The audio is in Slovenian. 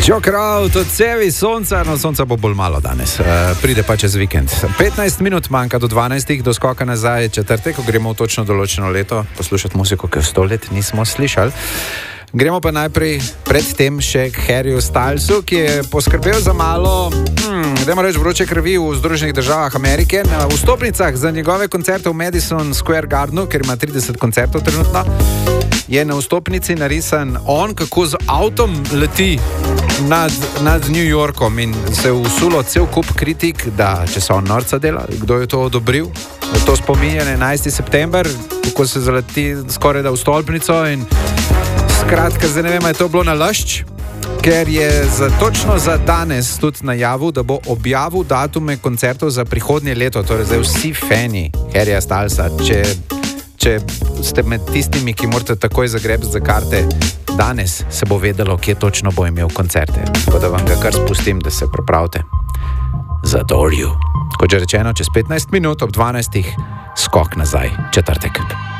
Joker out, odsevi sonca, no sonca bo bolj malo danes, pride pa čez vikend. 15 minut manjka do 12, do skoka nazaj četrtek, ko gremo v točno določeno leto poslušati muziko, ki jo 100 let nismo slišali. Gremo pa najprej predtem še k Harryju Stylesu, ki je poskrbel za malo, dajmo reči, vroče krvi v Združenih državah Amerike. Na vstopnicah za njegove koncerte v Madison Square Gardenu, ker ima 30 koncertov trenutno, je na vstopnici narisan on, kako z avtom leti nad New Yorkom, in se je usulo cel kup kritik, da če so on norca dela, kdo je to odobril. To spominja na 11. september, kako se zaleti skoraj da v stolpnico, in skratka, zdaj ne vem, je to bilo nalašč, ker je točno za danes tudi najavil, da bo objavil datume koncertov za prihodnje leto. Torej zdaj vsi fani Harryja Stylesa, če ste med tistimi, ki morate takoj zagrebati za karte, danes se bo vedelo, kje točno bo imel koncerte. Tako da vam ga kar spustim, da se pripravite za Dorju. Kot že rečeno, čez 15 minut ob 12. skok nazaj četrtek.